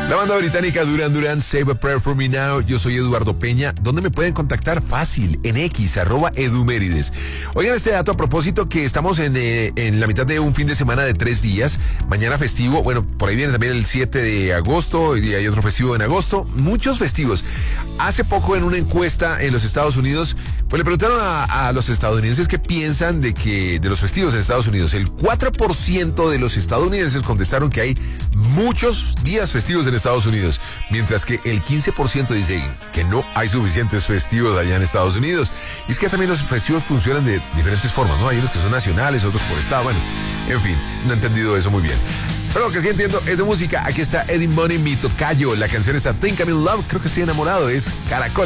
La banda británica Duran Duran, Save a Prayer for Me Now. Yo soy Eduardo Peña. ¿Dónde me pueden contactar? Fácil, en X, @edumérides. Oigan este dato a propósito que estamos en la mitad de un fin de semana de 3 días. Mañana festivo, bueno, por ahí viene también el 7 de agosto y hay otro festivo en agosto. Muchos festivos. Hace poco en una encuesta en los Estados Unidos, pues le preguntaron a los estadounidenses qué piensan de los festivos en Estados Unidos. El 4% de los estadounidenses contestaron que hay muchos días festivos en Estados Unidos, mientras que el 15% dice que no hay suficientes festivos allá en Estados Unidos. Y es que también los festivos funcionan de diferentes formas, ¿no? Hay unos que son nacionales, otros por estado, bueno, en fin, no he entendido eso muy bien. Pero lo que sí entiendo es de música. Aquí está Eddie Money, mi tocayo. La canción es I Think I'm in Love. Creo que estoy enamorado. Es Caracol.